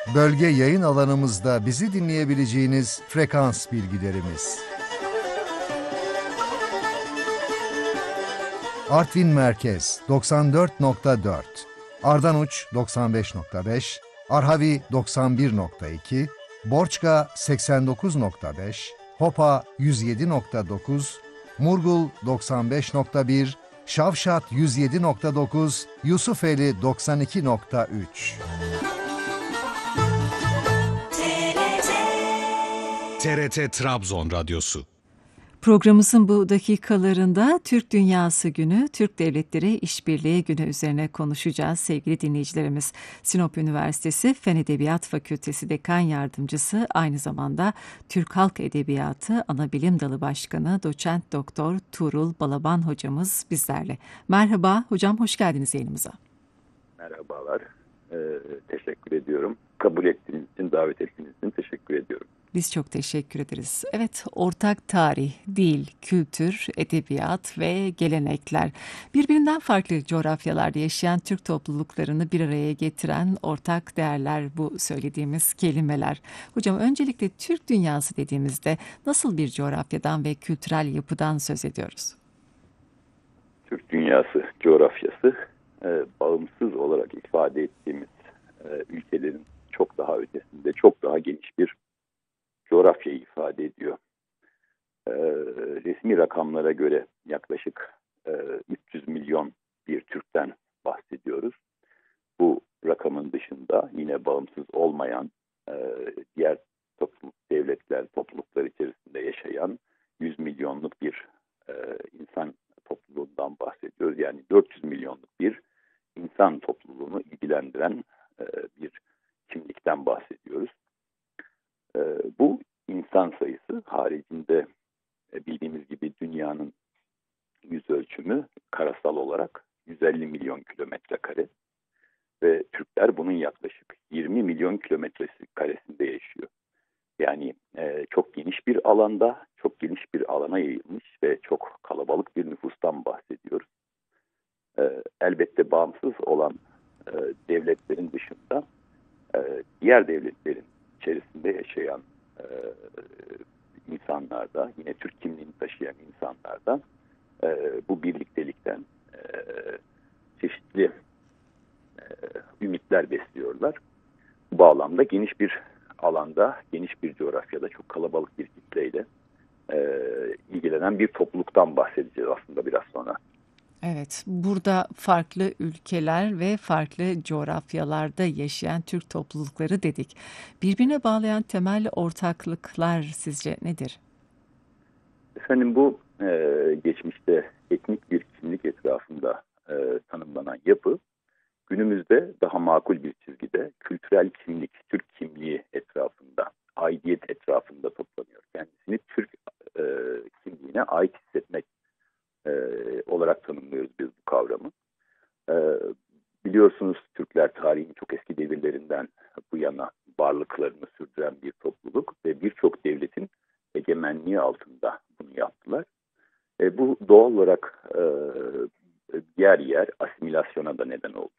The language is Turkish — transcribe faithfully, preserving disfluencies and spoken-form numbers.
Bölge yayın alanımızda bizi dinleyebileceğiniz frekans bilgilerimiz. Artvin Merkez doksan dört nokta dört, Ardanuç doksan beş nokta beş, Arhavi doksan bir nokta iki, Borçka seksen dokuz nokta beş, Hopa yüz yedi nokta dokuz, Murgul doksan beş nokta bir, Şavşat yüz yedi nokta dokuz, Yusufeli doksan iki nokta üç. T R T Trabzon Radyosu. Programımızın bu dakikalarında Türk Dünyası Günü, Türk Devletleri İşbirliği Günü üzerine konuşacağız sevgili dinleyicilerimiz. Sinop Üniversitesi Fen Edebiyat Fakültesi Dekan Yardımcısı, aynı zamanda Türk Halk Edebiyatı Anabilim Dalı Başkanı Doçent Doktor Tuğrul Balaban hocamız bizlerle. Merhaba hocam, hoş geldiniz yayınımıza. Merhabalar, ee, teşekkür ediyorum. Kabul ettiğiniz için, davet ettiğiniz için teşekkür ediyorum. Biz çok teşekkür ederiz. Evet, ortak tarih, dil, kültür, edebiyat ve gelenekler. Birbirinden farklı coğrafyalarda yaşayan Türk topluluklarını bir araya getiren ortak değerler bu söylediğimiz kelimeler. Hocam, öncelikle Türk dünyası dediğimizde nasıl bir coğrafyadan ve kültürel yapıdan söz ediyoruz? Türk dünyası coğrafyası, e, bağımsız olarak ifade ettiğimiz e, ülkelerin çok daha ötesinde, çok daha geniş bir coğrafyayı ifade ediyor. Ee, resmi rakamlara göre yaklaşık e, üç yüz milyon bir Türk'ten bahsediyoruz. Bu rakamın dışında yine bağımsız olmayan e, diğer topluluk, devletler, topluluklar içerisinde yaşayan yüz milyonluk bir e, insan topluluğundan bahsediyoruz. Yani dört yüz milyonluk bir insan topluluğunu ilgilendiren e, bir kimlikten bahsediyoruz. E, bu insan sayısı haricinde e, bildiğimiz gibi dünyanın yüz ölçümü karasal olarak yüz elli milyon kilometre kare ve Türkler bunun yaklaşık yirmi milyon kilometresi karesinde yaşıyor. Yani e, çok geniş bir alanda, çok geniş bir alana yayılmış ve çok kalabalık bir nüfustan bahsediyoruz. E, elbette bağımsız olan e, devletlerin dışında e, diğer devletlerin içerisinde yaşayan e, insanlarda, yine Türk kimliğini taşıyan insanlarda e, bu birliktelikten e, çeşitli e, ümitler besliyorlar. Bu bağlamda geniş bir alanda, geniş bir coğrafyada çok kalabalık bir kitleyle e, ilgilenen bir topluluktan bahsedeceğiz aslında biraz sonra. Evet, burada farklı ülkeler ve farklı coğrafyalarda yaşayan Türk toplulukları dedik. Birbirine bağlayan temel ortaklıklar sizce nedir? Efendim bu e, geçmişte etnik bir kimlik etrafında e, tanımlanan yapı günümüzde daha makul bir çizgide kültürel kimlik, Türk kimliği etrafında, aidiyet etrafında toplanıyor. Kendisini Türk e, kimliğine ait hissetmek e, olarak tanımlıyoruz biz bu kavramı. E, biliyorsunuz Türkler tarihin çok eski devirlerinden bu yana varlıklarını sürdüren bir topluluk ve birçok devletin egemenliği altında bunu yaptılar. E, bu doğal olarak e, yer yer asimilasyona da neden oldu.